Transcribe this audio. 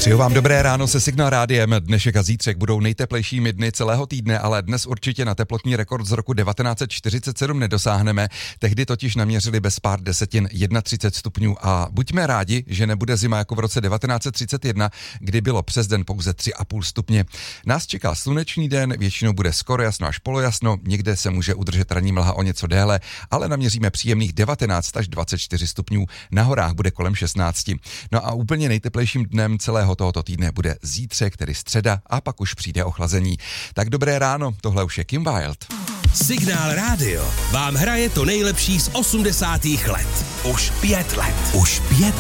Přeju vám dobré ráno se Signál Rádiem. Dnešek a zítřek budou nejteplejšími dny celého týdne, ale dnes určitě na teplotní rekord z roku 1947 nedosáhneme. Tehdy totiž naměřili bez pár desetin 31 stupňů a buďme rádi, že nebude zima jako v roce 1931, kdy bylo přes den pouze 3,5 stupně. Nás čeká slunečný den, většinou bude skoro jasno až polojasno, někde se může udržet ranní mlha o něco déle, ale naměříme příjemných 19 až 24 stupňů, na horách bude kolem 16. No a úplně nejteplejším dnem celého tohoto týdne bude zítřek, tedy středa, a pak už přijde ochlazení. Tak dobré ráno, tohle už je Kim Wilde. Signál Rádio vám hraje to nejlepší z 80. let. Už 5 let.